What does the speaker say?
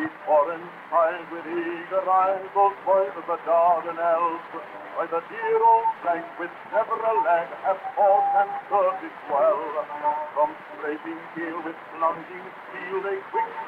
Each foreign child with eager eyes, those boys of the Dardanelles, by the dear old flank with never a lag, have fought and served it well. From scraping heel with plunging steel, they quick